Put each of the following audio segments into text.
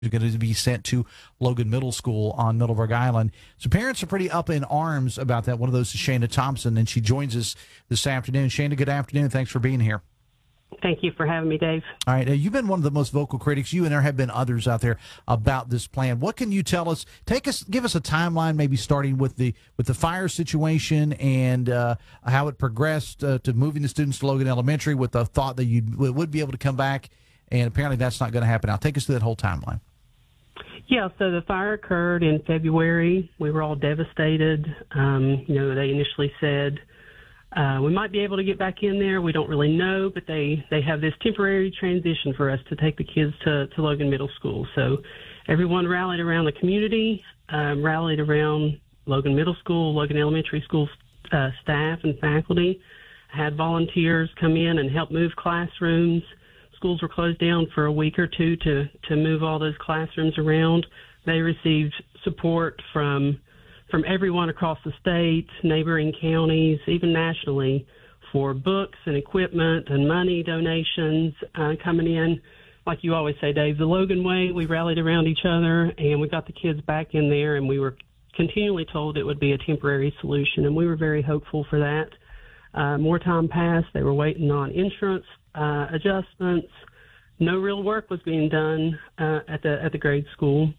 are going to be sent to Logan Middle School on Middleburg Island. So parents are pretty up in arms about that. One of those is Shana Thompson, and she joins us this afternoon. Shana, good afternoon. Thanks for being here. Thank you for having me, Dave. All right. You've been one of the most vocal critics. You and there have been others out there about this plan. What can you tell us? Give us a timeline, maybe starting with the fire situation and how it progressed to moving the students to Logan Elementary with the thought that you would be able to come back. And apparently that's not going to happen now. Take us through that whole timeline. Yeah, so the fire occurred in February. We were all devastated. They initially said we might be able to get back in there. We don't really know, but they have this temporary transition for us to take the kids to Logan Middle School. So everyone rallied around the community, rallied around Logan Middle School, Logan Elementary School staff and faculty, had volunteers come in and help move classrooms. Schools were closed down for a week or two to move all those classrooms around. They received support from everyone across the state, neighboring counties, even nationally, for books and equipment and money donations coming in. Like you always say, Dave, the Logan way, we rallied around each other and we got the kids back in there, and we were continually told it would be a temporary solution, and we were very hopeful for that. More time passed. They were waiting on insurance adjustments. No real work was being done at the grade school.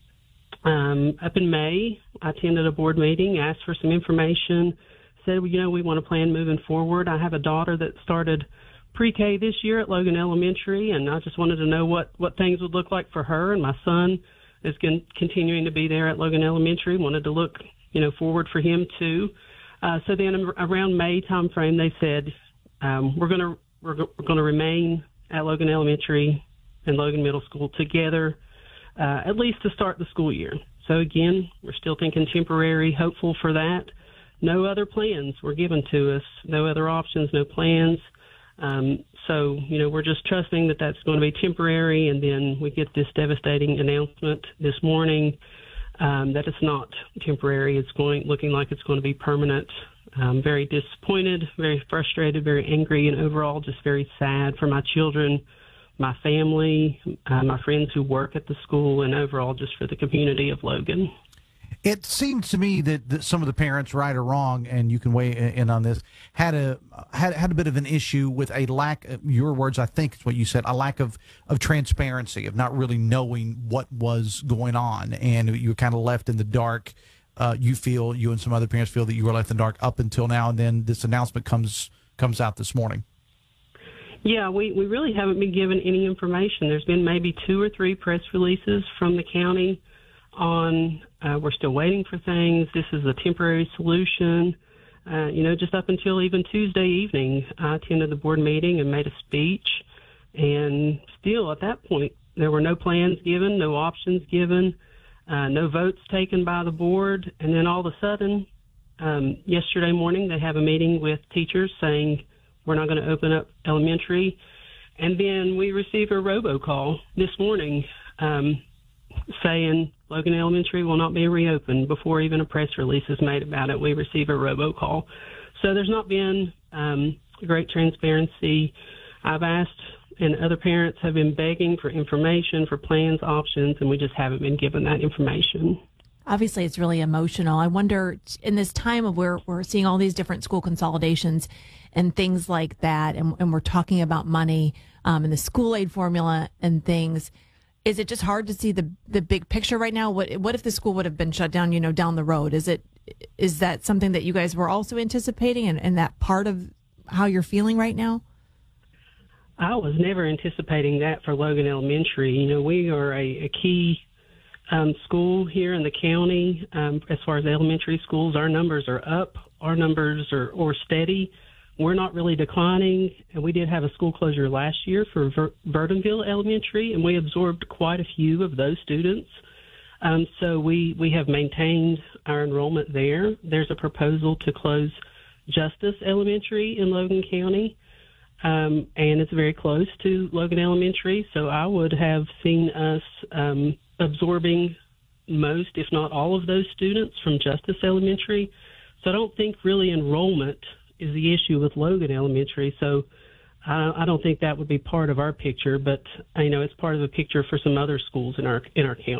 Up in May, I attended a board meeting, asked for some information, said, we want to plan moving forward. I have a daughter that started pre-K this year at Logan Elementary, and I just wanted to know what things would look like for her. And my son is continuing to be there at Logan Elementary, wanted to look, forward for him too. So then around May timeframe, they said, we're going to remain at Logan Elementary and Logan Middle School together, at least to start the school year. So again, we're still thinking temporary, hopeful for that. No other plans were given to us, no other options, no plans. So we're just trusting that that's going to be temporary, and then we get this devastating announcement this morning that it's not temporary. It's looking like it's going to be permanent. Very disappointed, very frustrated, very angry, and overall just very sad for my children, my family, my friends who work at the school, and overall just for the community of Logan. It seems to me that some of the parents, right or wrong, and you can weigh in on this, had a bit of an issue with a lack, your words, I think is what you said, a lack of transparency, of not really knowing what was going on, and you were kind of left in the dark. You and some other parents feel that you were left in the dark up until now, and then this announcement comes out this morning. Yeah, we really haven't been given any information. There's been maybe 2 or 3 press releases from the county on we're still waiting for things. This is a temporary solution. Just up until even Tuesday evening, I attended the board meeting and made a speech, and still at that point there were no plans given, no options given. No votes taken by the board, and then all of a sudden, yesterday morning, they have a meeting with teachers saying we're not going to open up elementary, and then we receive a robocall this morning saying Logan Elementary will not be reopened before even a press release is made about it. We receive a robocall. So there's not been great transparency. I've asked, and other parents have been begging for information, for plans, options, and we just haven't been given that information. Obviously, it's really emotional. I wonder, in this time of where we're seeing all these different school consolidations and things like that, and we're talking about money and the school aid formula and things, is it just hard to see the big picture right now? What if the school would have been shut down, down the road? Is that something that you guys were also anticipating, and that part of how you're feeling right now? I was never anticipating that for Logan Elementary. We are a key school here in the county. As far as elementary schools, our numbers are up. Our numbers are steady. We're not really declining. And we did have a school closure last year for Verdonville Elementary, and we absorbed quite a few of those students. So we have maintained our enrollment there. There's a proposal to close Justice Elementary in Logan County. And it's very close to Logan Elementary, so I would have seen us absorbing most, if not all, of those students from Justice Elementary. So I don't think really enrollment is the issue with Logan Elementary. So I don't think that would be part of our picture, but it's part of a picture for some other schools in our county.